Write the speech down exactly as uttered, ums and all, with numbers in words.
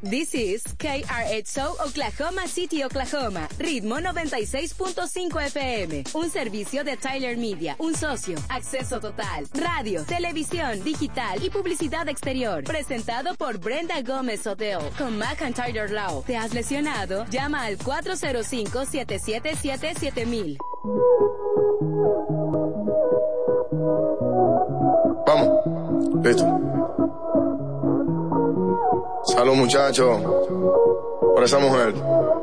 This is K R H O Oklahoma City, Oklahoma. Ritmo noventa y seis punto cinco F M. Un servicio de Tyler Media. Un socio. Acceso total. Radio, televisión, digital y publicidad exterior. Presentado por Brenda Gómez Hotel. Con McIntyre Law. ¿Te has lesionado? Llama al cuatro cero cinco, siete siete siete, siete mil. Vamos. Listo. Salud, muchachos, por esa mujer.